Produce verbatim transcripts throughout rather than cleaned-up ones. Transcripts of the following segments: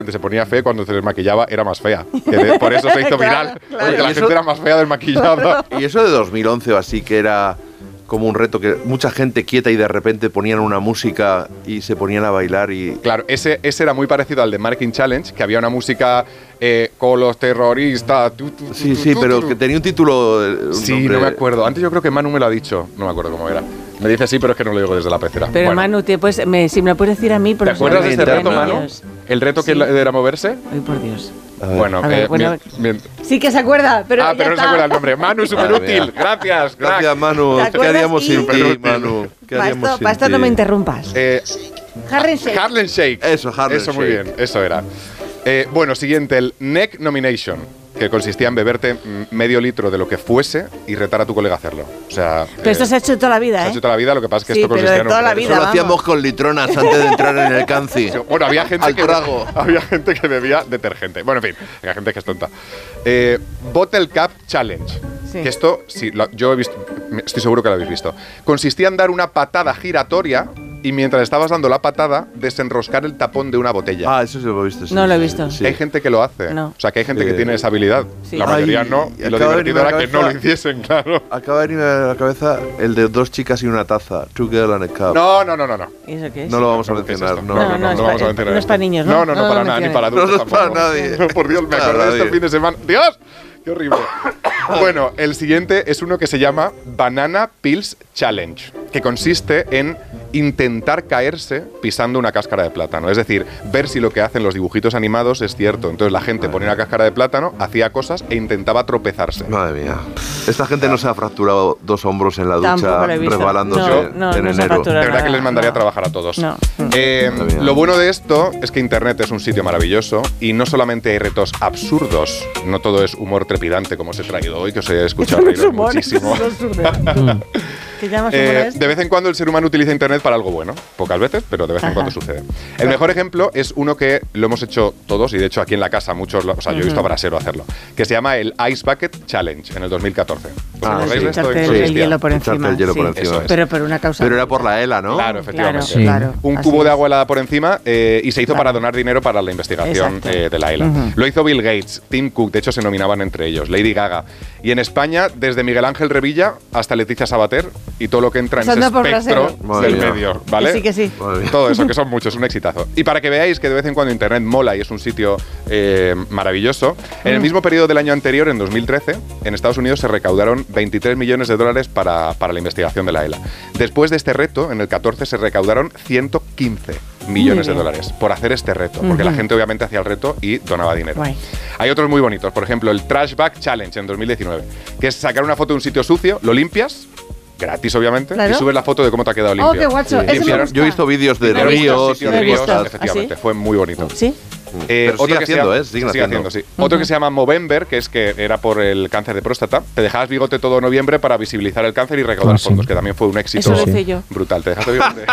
se ponía fea, cuando se desmaquillaba era más fea. Que de, por eso se hizo viral. Claro, claro. Porque la gente era más fea desmaquillada. Y eso de dos mil once o así, que era como un reto, que mucha gente quieta y de repente ponían una música y se ponían a bailar y... Claro, ese, ese era muy parecido al de Marking Challenge, que había una música eh, con los terroristas. Tu, tu, tu, Sí, tu, sí, tu, pero tu. que tenía un título... Un Sí, nombre... no me acuerdo. Antes yo creo que Manu me lo ha dicho. No me acuerdo cómo era. Me dice sí, pero es que no lo digo desde la pecera. Pero bueno. Manu, te, pues, me, si me lo puedes decir a mí... ¿Te acuerdas de este reto, Manu? El reto que Sí. era moverse. Ay, por Dios. Bueno, A ver, eh, bueno, bien, bien. Sí que se acuerda, pero Ah, ya pero no está. se acuerda el nombre. Manu, súper útil. Gracias, crack. Gracias, Manu. ¿Te ¿Qué acuerdas? haríamos sin Y- ti, Manu? ¿Qué Para haríamos esto, sin para esto ti? no me interrumpas. Eh, Harlem Shake. Harlem Shake. Eso, Harlem Eso, muy Shake. bien. Eso era. Eh, bueno, siguiente, el Neck Nomination, que consistía en beberte mm, medio litro de lo que fuese y retar a tu colega a hacerlo. O sea... Pero eh, esto se ha hecho toda la vida, se ha ¿eh? hecho toda la vida, lo que pasa es que Sí, esto pero consistía de en toda un- la vida. Eso lo vamos. hacíamos con litronas antes de entrar en el canci. Bueno, había gente, Al que, trago. había gente que bebía detergente. Bueno, en fin, había gente que es tonta. Eh, Bottle Cap Challenge. Sí. Que esto, sí, lo- yo he visto, estoy seguro que lo habéis visto. Consistía en dar una patada giratoria y mientras estabas dando la patada, desenroscar el tapón de una botella. Ah, eso sí lo he visto. Sí, No lo he sí, visto. sí. Hay gente que lo hace. No. O sea, que hay gente Eh, que tiene esa habilidad. sí. La mayoría Ay, no. Y lo acaba de divertido venirme a era la que no lo cabeza- hiciesen, claro. Acaba de venirme a la cabeza el de dos chicas y una taza. Two girl and a cup. No, no, no, no. no. ¿Y eso qué es? No lo vamos a ¿Qué es mencionar, esto? no. No, no, no, No, no, no es lo vamos pa- a mencionar. no es para niños, ¿no? No, no, no, No lo para nada, ni menciones. para adultos No, no es para tampoco. nadie. No, por Dios, me Para acordé de esto nadie. el fin de semana. ¡Dios! ¡Qué horrible! Bueno, el siguiente es uno que se llama Banana Peels Challenge, que consiste en intentar caerse pisando una cáscara de plátano. Es decir, ver si lo que hacen los dibujitos animados es cierto. Entonces la gente ponía una cáscara de plátano, hacía cosas e intentaba tropezarse. Madre mía. Esta gente no se ha fracturado dos hombros en la ducha Tampoco lo he visto. resbalándose No, no, en no se ha enero. fracturado. De verdad que nada, les mandaría no. a trabajar a todos. No. Eh, Madre mía. lo bueno de esto es que Internet es un sitio maravilloso y no solamente hay retos absurdos, no todo es humor trepidante como os he traído hoy, que os he escuchado Eso no es reír humor, muchísimo. eso es absurdo. ¿Qué llamas humor a Eh, esto? de vez en cuando el ser humano utiliza Internet para algo bueno. Pocas veces, pero de vez en Ajá. cuando sucede. El mejor ejemplo es uno que lo hemos hecho todos, y de hecho aquí en la casa muchos, lo- o sea, yo he visto a Brasero hacerlo, que se llama el Ice Bucket Challenge en el dos mil catorce. ¿Os Ah, acordáis sí. de esto? Echarte ¿De el, qué el consistía? hielo por Echarte encima. el hielo sí. por encima. Eso es. Pero por una causa. Pero era por la ELA, ¿no? Claro, efectivamente. Claro, Sí. claro. Un Así cubo de es. agua helada por encima eh, y se hizo Claro. para donar dinero para la investigación Exacto. eh, de la ELA. Ujú. Lo hizo Bill Gates, Tim Cook, de hecho se nominaban entre ellos, Lady Gaga. Y en España, desde Miguel Ángel Revilla hasta Leticia Sabater y todo lo que entra en ese Pasando por espectro Brasero. Madre del mía. medio, ¿vale? Que sí, que sí. Madre mía. Todo eso, que son muchos, un exitazo. Y para que veáis que de vez en cuando Internet mola y es un sitio eh, maravilloso, en el Mm. mismo periodo del año anterior, en dos mil trece, en Estados Unidos se recaudaron veintitrés millones de dólares para, para la investigación de la ELA. Después de este reto, en el catorce se recaudaron ciento quince millones de Muy bien. dólares por hacer este reto, porque la Ujú. gente obviamente hacía el reto y donaba dinero. Guay. Hay otros muy bonitos, por ejemplo, el Trash Bag Challenge en dos mil diecinueve, que es sacar una foto de un sitio sucio, lo limpias, gratis obviamente, Claro. y subes la foto de cómo te ha quedado limpio. Oh, qué guacho. Sí. Ese me Limpiaron- gusta. Yo he visto vídeos de Me gusta, ríos Sí, y sí, de me ríos, gusta. cosas. efectivamente, ¿Ah, sí? fue muy bonito. ¿Sí? Eh, Pero sigue que se haciendo, llama- ¿eh? Siguen sigue haciendo. haciendo, sí. Otro que se llama Movember, que es que era por el cáncer de próstata. Te dejabas bigote todo noviembre para visibilizar el cáncer y recaudar Ah, sí. fondos, que también fue un éxito Eso lo hice yo. brutal. Te dejaste bigote.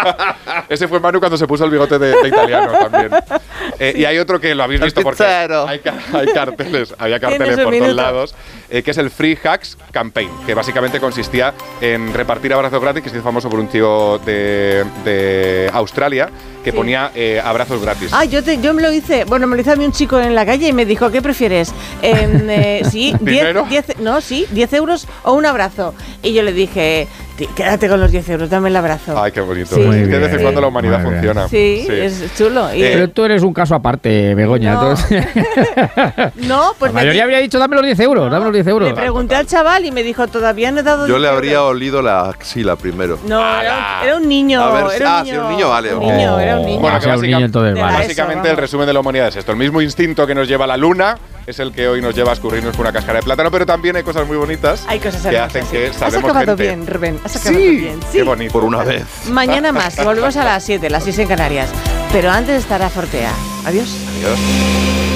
Ese fue Manu cuando se puso el bigote de, de italiano también. Eh, Y hay otro que lo habéis El visto porque pizzero. hay, ca- hay carteles, había carteles Tienes un por todos minuto. lados, eh, que es el Free Hacks Campaign, que básicamente consistía en repartir abrazos gratis, que se hizo famoso por un tío de, de Australia que Sí. ponía eh, abrazos gratis. Ah, yo, te, yo me lo hice, bueno, me lo hizo a mí un chico en la calle y me dijo, ¿qué prefieres? Em, eh, sí, ¿Dinero? diez, diez, no, sí, diez euros o un abrazo. Y yo le dije, "Ti- quédate con los diez euros, dame el abrazo. Ay, qué bonito. Sí. Es Muy que de vez en bien. cuando la humanidad Muy bien. funciona. Sí, es chulo. Y, Eh, Pero tú eres un caso aparte, Begoña. No. entonces- no, pues la mayoría me, habría dicho, dame los diez euros, dame los diez euros. le pregunté al chaval y me dijo, todavía no he dado Yo le diez habría euros". olido la axila primero. No, era, un- era un niño. A ver, era ah, un sí, niño, un niño, vale, Un ok. niño, era un niño. Bueno, Bueno, que sea un básica- niño entonces, de la vale. ESO, Básicamente el vamos. resumen de la humanidad es esto. El mismo instinto que nos lleva a la luna es el que hoy nos lleva a escurrirnos con una cáscara de plátano, pero también hay cosas muy bonitas Hay cosas que hermosas, hacen sí. que Has sabemos acabado gente. bien, Rubén. Has acabado Sí, bien. Sí. qué bonito. Por una vez. Mañana más. Volvemos a las siete, las seis en Canarias. Pero antes estará Fortea. Adiós. Adiós.